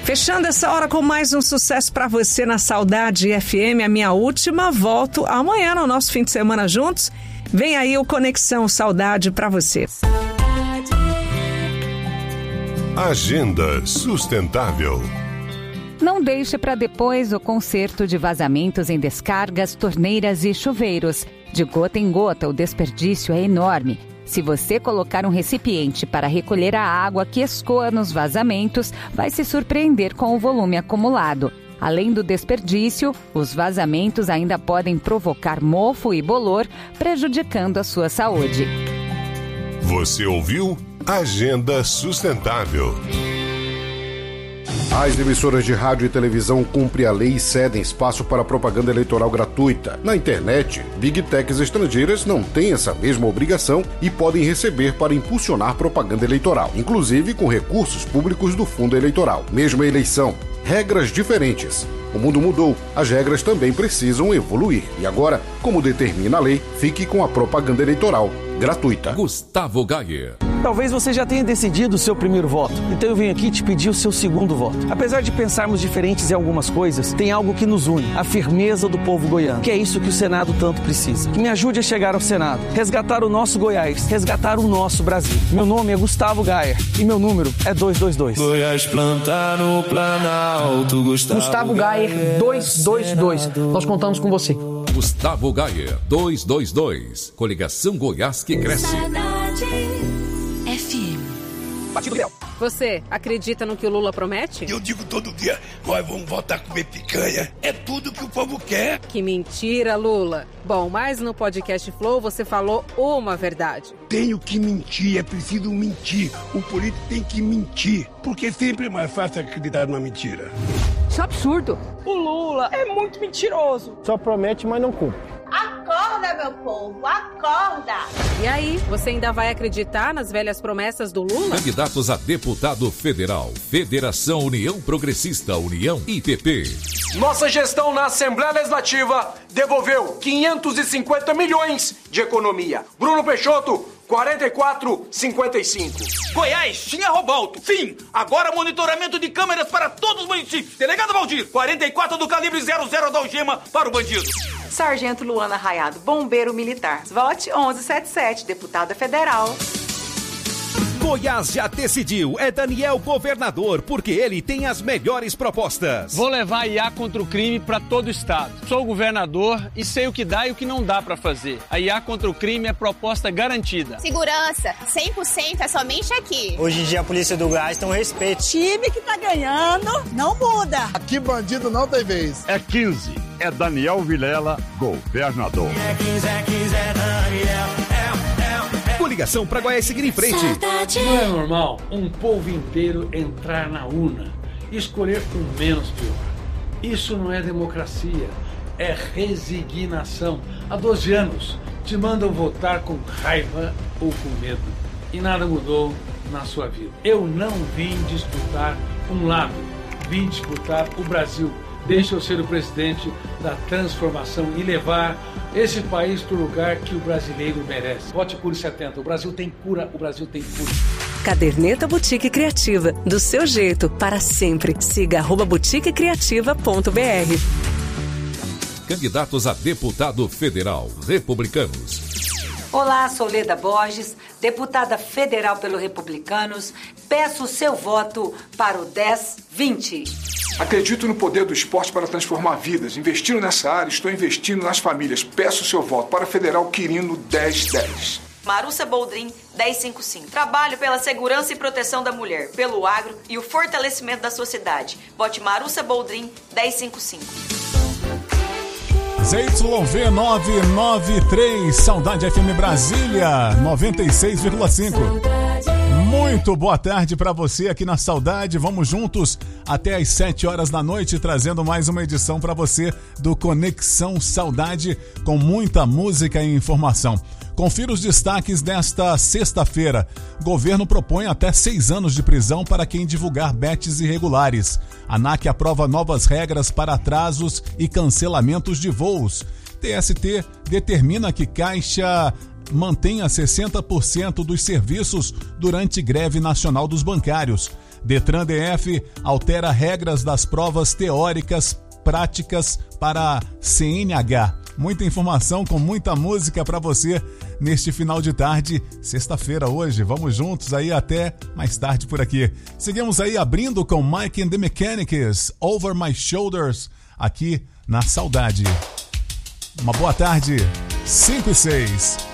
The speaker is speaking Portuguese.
Fechando essa hora com mais um sucesso para você na Saudade FM, a minha última. Volto amanhã no nosso fim de semana juntos. Vem aí o Conexão Saudade para você. Agenda Sustentável. Não deixe para depois o conserto de vazamentos em descargas, torneiras e chuveiros. De gota em gota, o desperdício é enorme. Se você colocar um recipiente para recolher a água que escoa nos vazamentos, vai se surpreender com o volume acumulado. Além do desperdício, os vazamentos ainda podem provocar mofo e bolor, prejudicando a sua saúde. Você ouviu Agenda Sustentável. As emissoras de rádio e televisão cumprem a lei e cedem espaço para propaganda eleitoral gratuita. Na internet, Big Techs estrangeiras não têm essa mesma obrigação e podem receber para impulsionar propaganda eleitoral, inclusive com recursos públicos do fundo eleitoral. Mesma eleição, regras diferentes. O mundo mudou, as regras também precisam evoluir. E agora, como determina a lei, fique com a propaganda eleitoral gratuita. Gustavo Gayer. Talvez você já tenha decidido o seu primeiro voto, então eu venho aqui te pedir o seu segundo voto. Apesar de pensarmos diferentes em algumas coisas, tem algo que nos une, a firmeza do povo goiano, que é isso que o Senado tanto precisa. Que me ajude a chegar ao Senado, resgatar o nosso Goiás, resgatar o nosso Brasil. Meu nome é Gustavo Gayer e meu número é 222. Goiás plantar no Planalto, Gustavo Gayer 222. Nós contamos com você. Gustavo Gayer 222. Coligação Goiás que cresce. Partido Leal. Você acredita no que o Lula promete? Eu digo todo dia, nós vamos voltar a comer picanha. É tudo que o povo quer. Que mentira, Lula. Bom, mas no podcast Flow você falou uma verdade. Tenho que mentir, é preciso mentir. O político tem que mentir, porque sempre é mais fácil acreditar numa mentira. Isso é absurdo. O Lula é muito mentiroso. Só promete, mas não cumpre. Acorda, meu povo, acorda! E aí, você ainda vai acreditar nas velhas promessas do Lula? Candidatos a deputado federal. Federação União Progressista, União IPP. Nossa gestão na Assembleia Legislativa devolveu 550 milhões de economia. Bruno Peixoto, 44,55. Goiás tinha Robalto. Fim. Agora monitoramento de câmeras para todos os municípios. Delegado Valdir, 44 do calibre 00 da algema para o bandido. Sargento Luana Raiado, bombeiro militar. Vote 1177, deputada federal. Goiás já decidiu, é Daniel governador, porque ele tem as melhores propostas. Vou levar a IA contra o crime para todo o estado. Sou governador e sei o que dá e o que não dá para fazer. A IA contra o crime é proposta garantida. Segurança, 100% é somente aqui. Hoje em dia a polícia do Goiás tem um respeito. Time que tá ganhando não muda. Aqui bandido não tem vez. É 15, é Daniel Vilela, governador. É 15, é Daniel. Coligação para Goiás seguir em frente. Não é normal um povo inteiro entrar na urna e escolher o menos pior. Isso não é democracia, é resignação. Há 12 anos te mandam votar com raiva ou com medo e nada mudou na sua vida. Eu não vim disputar um lado, vim disputar o Brasil. Deixa eu ser o presidente da transformação e levar esse país para o lugar que o brasileiro merece. Vote Cure 70. O Brasil tem cura, o Brasil tem cura. Caderneta Boutique Criativa. Do seu jeito, para sempre. Siga @boutiquecriativa.br. Candidatos a deputado federal. Republicanos. Olá, sou Leda Borges, deputada federal pelo Republicanos. Peço o seu voto para o 1020. Acredito no poder do esporte para transformar vidas. Investindo nessa área, estou investindo nas famílias. Peço o seu voto para Federal Quirino 1010. Marussa Boldrin, 1055. Trabalho pela segurança e proteção da mulher, pelo agro e o fortalecimento da sociedade. Vote Marussa Boldrin, 1055. ZYV 993, Saudade FM Brasília, 96,5. Muito boa tarde para você aqui na Saudade. Vamos juntos até às 7 horas da noite, trazendo mais uma edição para você do Conexão Saudade, com muita música e informação. Confira os destaques desta sexta-feira. Governo propõe até 6 anos de prisão para quem divulgar bets irregulares. ANAC aprova novas regras para atrasos e cancelamentos de voos. TST determina que Caixa mantenha 60% dos serviços durante greve nacional dos bancários. Detran DF altera regras das provas teóricas práticas para CNH. Muita informação com muita música para você neste final de tarde, sexta-feira hoje. Vamos juntos aí até mais tarde por aqui. Seguimos aí abrindo com Mike and the Mechanics, Over My Shoulders, aqui na Saudade. Uma boa tarde, 5 e 6.